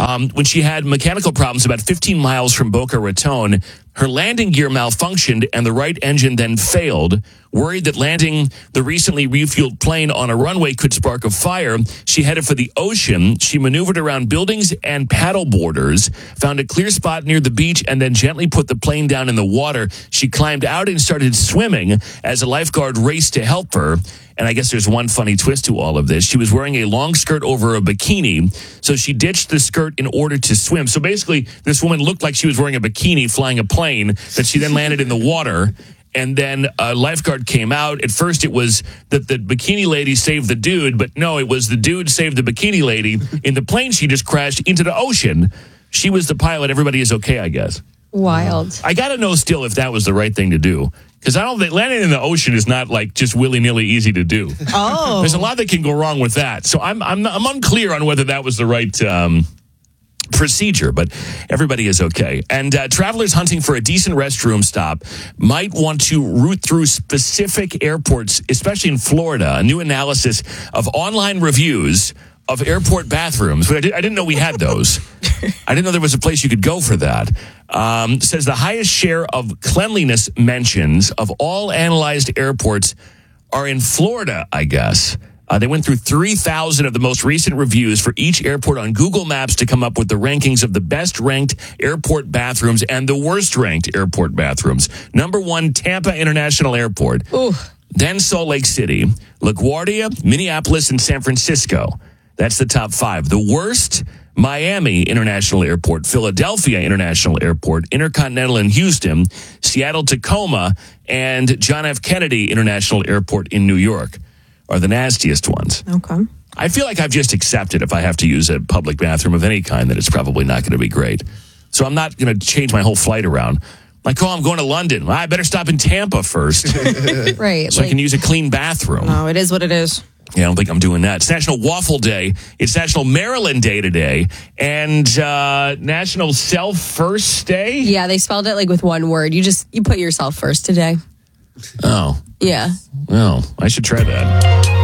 When she had mechanical problems about 15 miles from Boca Raton, her landing gear malfunctioned and the right engine then failed. Worried that landing the recently refueled plane on a runway could spark a fire, she headed for the ocean. She maneuvered around buildings and paddle boarders, found a clear spot near the beach, and then gently put the plane down in the water. She climbed out and started swimming as a lifeguard raced to help her. And I guess there's one funny twist to all of this. She was wearing a long skirt over a bikini, so she ditched the skirt in order to swim. So basically, this woman looked like she was wearing a bikini flying a plane that she then landed in the water. And then a lifeguard came out. At first, it was that the bikini lady saved the dude, but no, it was the dude saved the bikini lady. In the plane, she just crashed into the ocean. She was the pilot. Everybody is okay, I guess. Wild. I got to know still if that was the right thing to do. Because I don't think landing in the ocean is not like just willy-nilly easy to do. Oh. There's a lot that can go wrong with that. So I'm unclear on whether that was the right procedure, but everybody is okay. And travelers hunting for a decent restroom stop might want to route through specific airports, especially in Florida. A new analysis of online reviews of airport bathrooms. I didn't know we had those. I didn't know there was a place you could go for that. Says the highest share of cleanliness mentions of all analyzed airports are in Florida, I guess. They went through 3,000 of the most recent reviews for each airport on Google Maps to come up with the rankings of the best-ranked airport bathrooms and the worst-ranked airport bathrooms. Number 1, Tampa International Airport. Ooh. Then Salt Lake City, LaGuardia, Minneapolis, and San Francisco. That's the top 5. The worst, Miami International Airport, Philadelphia International Airport, Intercontinental in Houston, Seattle Tacoma, and John F. Kennedy International Airport in New York are the nastiest ones. Okay. I feel like I've just accepted if I have to use a public bathroom of any kind that it's probably not going to be great. So I'm not going to change my whole flight around. Like, oh, I'm going to London. Well, I better stop in Tampa first. Right. So I can use a clean bathroom. No, it is what it is. Yeah, I don't think I'm doing that. It's National Waffle Day. It's National Maryland Day today. And National Self First Day. Yeah, they spelled it like with one word. You put yourself first today. Oh. Yeah. Well, I should try that.